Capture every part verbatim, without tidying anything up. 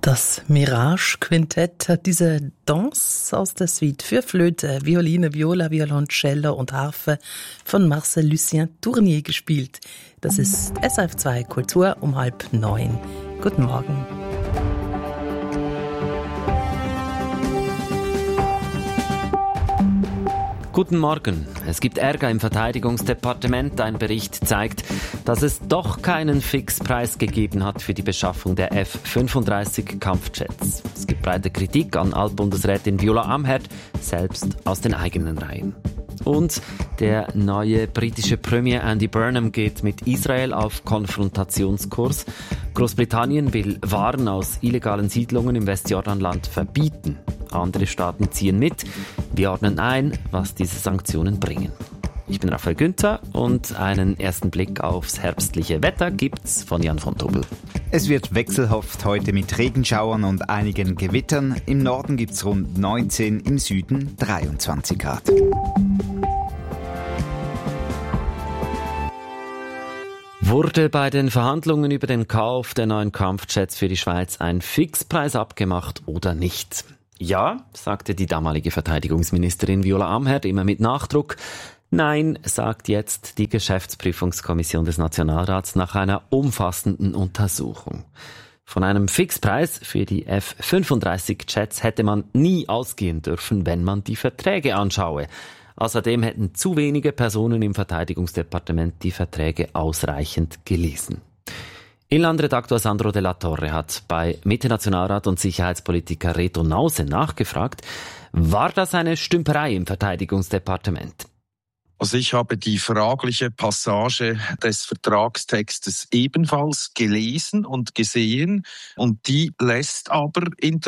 Das Mirage-Quintett, diese Danse aus der Suite für Flöte, Violine, Viola, Violoncello und Harfe von Marcel Lucien Tournier gespielt. Das ist S R F zwei Kultur um halb neun. Guten Morgen. Guten Morgen. Es gibt Ärger im Verteidigungsdepartement. Ein Bericht zeigt, dass es doch keinen Fixpreis gegeben hat für die Beschaffung der F fünfunddreißig Kampfjets. Es gibt breite Kritik an Altbundesrätin Viola Amherd, selbst aus den eigenen Reihen. Und der neue britische Premier Andy Burnham geht mit Israel auf Konfrontationskurs. Großbritannien will Waren aus illegalen Siedlungen im Westjordanland verbieten. Andere Staaten ziehen mit. Wir ordnen ein, was diese Sanktionen bringen. Ich bin Raphael Günther und einen ersten Blick aufs herbstliche Wetter gibt's von Jan von Tobel. Es wird wechselhaft heute mit Regenschauern und einigen Gewittern. Im Norden gibt's rund neunzehn, im Süden dreiundzwanzig Grad. Wurde bei den Verhandlungen über den Kauf der neuen Kampfjets für die Schweiz ein Fixpreis abgemacht oder nicht? Ja, sagte die damalige Verteidigungsministerin Viola Amherd immer mit Nachdruck. Nein, sagt jetzt die Geschäftsprüfungskommission des Nationalrats nach einer umfassenden Untersuchung. Von einem Fixpreis für die F fünfunddreißig Jets hätte man nie ausgehen dürfen, wenn man die Verträge anschaue. Außerdem hätten zu wenige Personen im Verteidigungsdepartement die Verträge ausreichend gelesen. Inlandredaktor Sandro de la Torre hat bei Mitte-Nationalrat und Sicherheitspolitiker Reto Nause nachgefragt, war das eine Stümperei im Verteidigungsdepartement? Also ich habe die fragliche Passage des Vertragstextes ebenfalls gelesen und gesehen und die lässt aber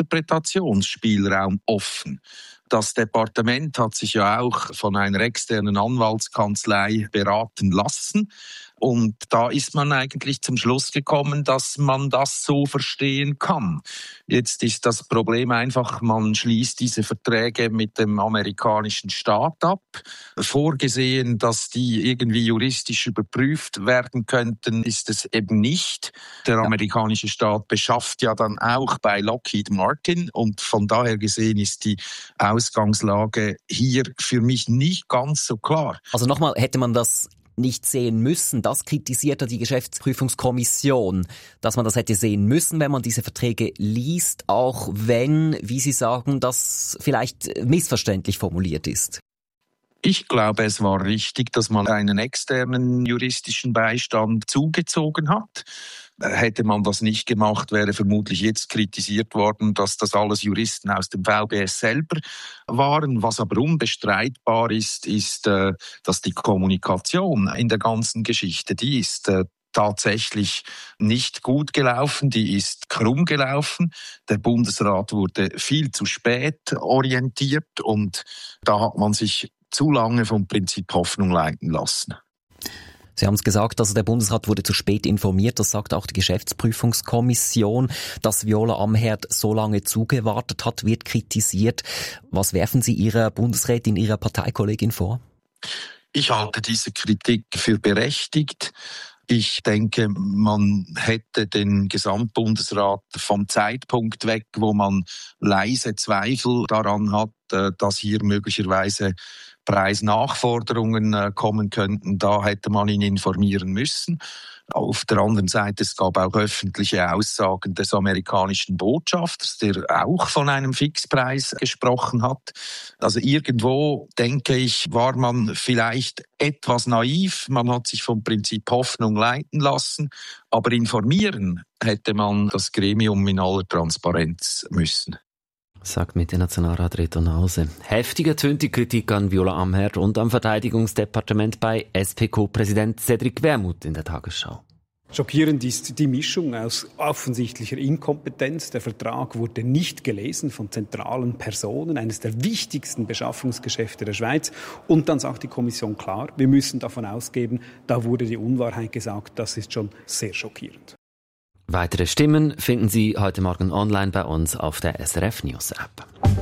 Interpretationsspielraum offen. Das Departement hat sich ja auch von einer externen Anwaltskanzlei beraten lassen. Und da ist man eigentlich zum Schluss gekommen, dass man das so verstehen kann. Jetzt ist das Problem einfach, man schließt diese Verträge mit dem amerikanischen Staat ab. Vorgesehen, dass die irgendwie juristisch überprüft werden könnten, ist es eben nicht. Der amerikanische Staat beschafft ja dann auch bei Lockheed Martin und von daher gesehen ist die Ausgangslage hier für mich nicht ganz so klar. Also nochmal, hätte man das nicht sehen müssen. Das kritisiert ja die Geschäftsprüfungskommission, dass man das hätte sehen müssen, wenn man diese Verträge liest, auch wenn, wie Sie sagen, das vielleicht missverständlich formuliert ist. Ich glaube, es war richtig, dass man einen externen juristischen Beistand zugezogen hat. Hätte man das nicht gemacht, wäre vermutlich jetzt kritisiert worden, dass das alles Juristen aus dem V B S selber waren. Was aber unbestreitbar ist, ist, dass die Kommunikation in der ganzen Geschichte, die ist tatsächlich nicht gut gelaufen, die ist krumm gelaufen. Der Bundesrat wurde viel zu spät orientiert und da hat man sich zu lange vom Prinzip Hoffnung leiten lassen. Sie haben es gesagt, also der Bundesrat wurde zu spät informiert. Das sagt auch die Geschäftsprüfungskommission. Dass Viola Amherd so lange zugewartet hat, wird kritisiert. Was werfen Sie Ihrer Bundesrätin, Ihrer Parteikollegin vor? Ich halte diese Kritik für berechtigt. Ich denke, man hätte den Gesamtbundesrat vom Zeitpunkt weg, wo man leise Zweifel daran hat, dass hier möglicherweise Preisnachforderungen kommen könnten, da hätte man ihn informieren müssen. Auf der anderen Seite, es gab auch öffentliche Aussagen des amerikanischen Botschafters, der auch von einem Fixpreis gesprochen hat. Also irgendwo, denke ich, war man vielleicht etwas naiv. Man hat sich vom Prinzip Hoffnung leiten lassen. Aber informieren hätte man das Gremium in aller Transparenz müssen. Sagt Mitte-Nationalrat Reto Nause. Heftiger tönt die Kritik an Viola Amherd und am Verteidigungsdepartement bei S P K-Präsident Cedric Wermuth in der Tagesschau. Schockierend ist die Mischung aus offensichtlicher Inkompetenz. Der Vertrag wurde nicht gelesen von zentralen Personen, eines der wichtigsten Beschaffungsgeschäfte der Schweiz. Und dann sagt die Kommission klar, wir müssen davon ausgehen, da wurde die Unwahrheit gesagt. Das ist schon sehr schockierend. Weitere Stimmen finden Sie heute Morgen online bei uns auf der S R F News App.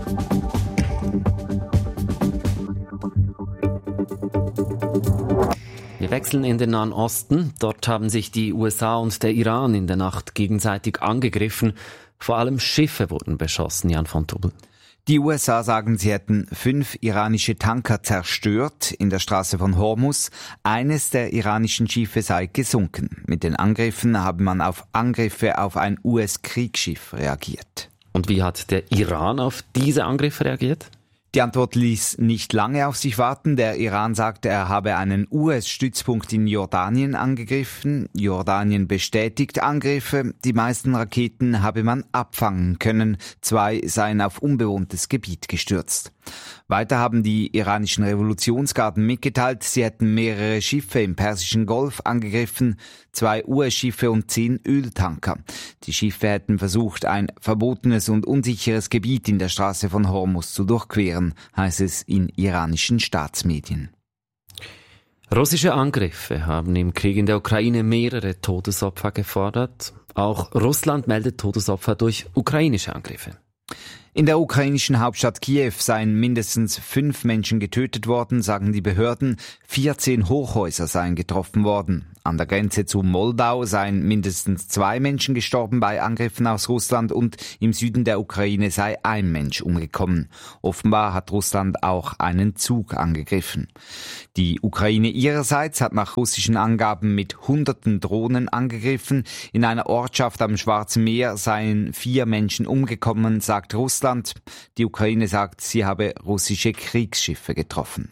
Wir wechseln in den Nahen Osten. Dort haben sich die U S A und der Iran in der Nacht gegenseitig angegriffen. Vor allem Schiffe wurden beschossen, Jan von Tobel. Die U S A sagen, sie hätten fünf iranische Tanker zerstört in der Straße von Hormuz. Eines der iranischen Schiffe sei gesunken. Mit den Angriffen habe man auf Angriffe auf ein U S-Kriegsschiff reagiert. Und wie hat der Iran auf diese Angriffe reagiert? Die Antwort ließ nicht lange auf sich warten. Der Iran sagte, er habe einen U S-Stützpunkt in Jordanien angegriffen. Jordanien bestätigt Angriffe. Die meisten Raketen habe man abfangen können. Zwei seien auf unbewohntes Gebiet gestürzt. Weiter haben die iranischen Revolutionsgarden mitgeteilt, sie hätten mehrere Schiffe im Persischen Golf angegriffen, zwei U S-Schiffe und zehn Öltanker. Die Schiffe hätten versucht, ein verbotenes und unsicheres Gebiet in der Straße von Hormuz zu durchqueren, heißt es in iranischen Staatsmedien. Russische Angriffe haben im Krieg in der Ukraine mehrere Todesopfer gefordert. Auch Russland meldet Todesopfer durch ukrainische Angriffe. In der ukrainischen Hauptstadt Kiew seien mindestens fünf Menschen getötet worden, sagen die Behörden. vierzehn Hochhäuser seien getroffen worden. An der Grenze zu Moldau seien mindestens zwei Menschen gestorben bei Angriffen aus Russland und im Süden der Ukraine sei ein Mensch umgekommen. Offenbar hat Russland auch einen Zug angegriffen. Die Ukraine ihrerseits hat nach russischen Angaben mit hunderten Drohnen angegriffen. In einer Ortschaft am Schwarzen Meer seien vier Menschen umgekommen, sagt Russland. Die Ukraine sagt, sie habe russische Kriegsschiffe getroffen.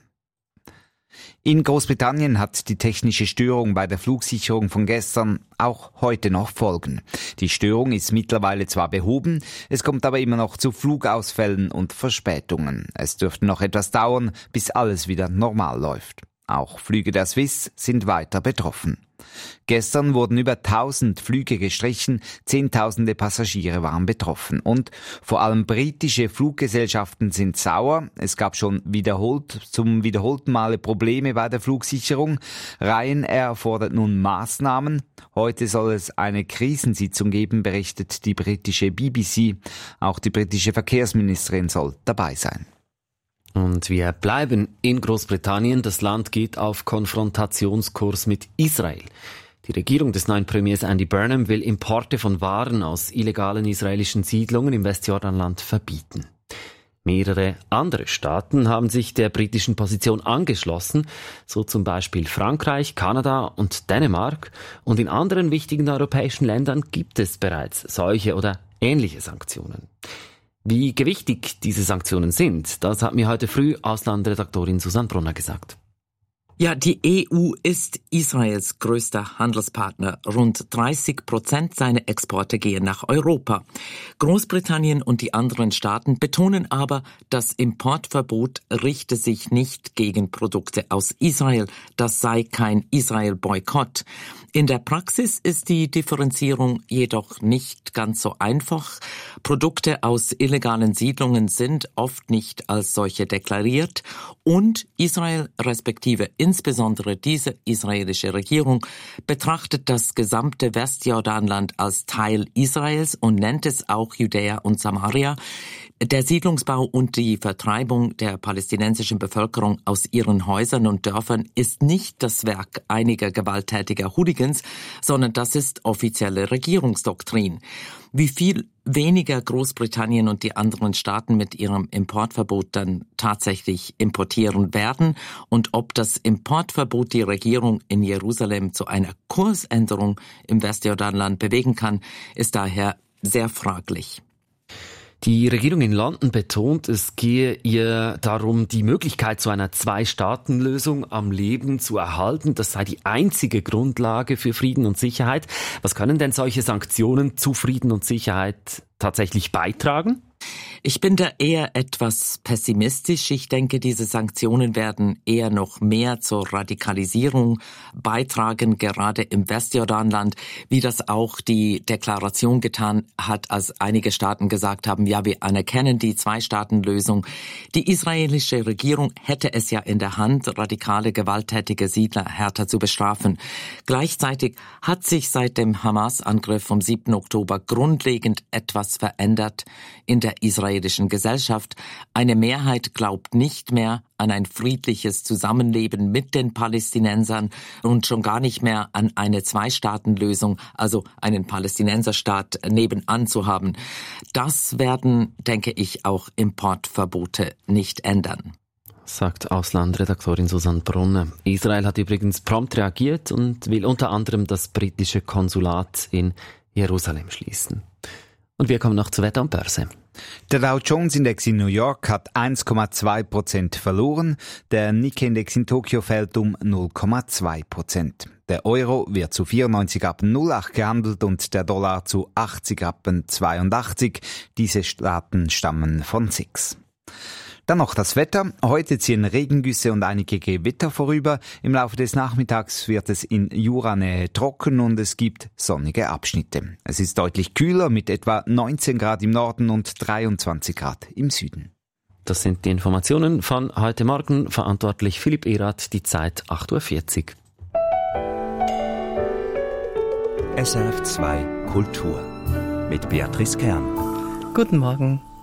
In Großbritannien hat die technische Störung bei der Flugsicherung von gestern auch heute noch Folgen. Die Störung ist mittlerweile zwar behoben, es kommt aber immer noch zu Flugausfällen und Verspätungen. Es dürfte noch etwas dauern, bis alles wieder normal läuft. Auch Flüge der Swiss sind weiter betroffen. Gestern wurden über tausend Flüge gestrichen, Zehntausende Passagiere waren betroffen. Und vor allem britische Fluggesellschaften sind sauer. Es gab schon wiederholt, zum wiederholten Male Probleme bei der Flugsicherung. Ryanair fordert nun Maßnahmen. Heute soll es eine Krisensitzung geben, berichtet die britische B B C. Auch die britische Verkehrsministerin soll dabei sein. Und wir bleiben in Großbritannien. Das Land geht auf Konfrontationskurs mit Israel. Die Regierung des neuen Premiers Andy Burnham will Importe von Waren aus illegalen israelischen Siedlungen im Westjordanland verbieten. Mehrere andere Staaten haben sich der britischen Position angeschlossen, so zum Beispiel Frankreich, Kanada und Dänemark. Und in anderen wichtigen europäischen Ländern gibt es bereits solche oder ähnliche Sanktionen. Wie gewichtig diese Sanktionen sind, das hat mir heute früh Auslandredaktorin Susanne Brunner gesagt. Ja, die E U ist Israels größter Handelspartner. Rund dreißig Prozent seiner Exporte gehen nach Europa. Großbritannien und die anderen Staaten betonen aber, das Importverbot richte sich nicht gegen Produkte aus Israel. Das sei kein Israel-Boykott. In der Praxis ist die Differenzierung jedoch nicht ganz so einfach. Produkte aus illegalen Siedlungen sind oft nicht als solche deklariert und Israel respektive insbesondere diese israelische Regierung betrachtet das gesamte Westjordanland als Teil Israels und nennt es auch Judäa und Samaria. Der Siedlungsbau und die Vertreibung der palästinensischen Bevölkerung aus ihren Häusern und Dörfern ist nicht das Werk einiger gewalttätiger Hooligans, sondern das ist offizielle Regierungsdoktrin. Wie viel weniger Großbritannien und die anderen Staaten mit ihrem Importverbot dann tatsächlich importieren werden und ob das Importverbot die Regierung in Jerusalem zu einer Kursänderung im Westjordanland bewegen kann, ist daher sehr fraglich. Die Regierung in London betont, es gehe ihr darum, die Möglichkeit zu einer Zwei-Staaten-Lösung am Leben zu erhalten. Das sei die einzige Grundlage für Frieden und Sicherheit. Was können denn solche Sanktionen zu Frieden und Sicherheit tatsächlich beitragen? Ich bin da eher etwas pessimistisch. Ich denke, diese Sanktionen werden eher noch mehr zur Radikalisierung beitragen, gerade im Westjordanland, wie das auch die Deklaration getan hat, als einige Staaten gesagt haben, ja, wir anerkennen die Zwei-Staaten-Lösung. Die israelische Regierung hätte es ja in der Hand, radikale, gewalttätige Siedler härter zu bestrafen. Gleichzeitig hat sich seit dem Hamas-Angriff vom siebten Oktober grundlegend etwas verändert in der israelischen israelischen Gesellschaft. Eine Mehrheit glaubt nicht mehr an ein friedliches Zusammenleben mit den Palästinensern und schon gar nicht mehr an eine Zwei-Staaten-Lösung, also einen Palästinenserstaat nebenan zu haben. Das werden, denke ich, auch Importverbote nicht ändern. Sagt Auslandredaktorin Susanne Brunner. Israel hat übrigens prompt reagiert und will unter anderem das britische Konsulat in Jerusalem schließen. Und wir kommen noch zu Wetter und Börse. Der Dow Jones Index in New York hat eins Komma zwei Prozent verloren, der Nikkei Index in Tokio fällt um null Komma zwei Prozent. Der Euro wird zu vierundneunzig Rappen null acht gehandelt und der Dollar zu achtzig Rappen zweiundachtzig. Diese Daten stammen von S I X. Dann noch das Wetter. Heute ziehen Regengüsse und einige Gewitter vorüber. Im Laufe des Nachmittags wird es in Juranähe trocken und es gibt sonnige Abschnitte. Es ist deutlich kühler mit etwa neunzehn Grad im Norden und dreiundzwanzig Grad im Süden. Das sind die Informationen von heute Morgen. Verantwortlich Philipp Erath, die Zeit acht Uhr vierzig. S R F zwei Kultur mit Beatrice Kern. Guten Morgen.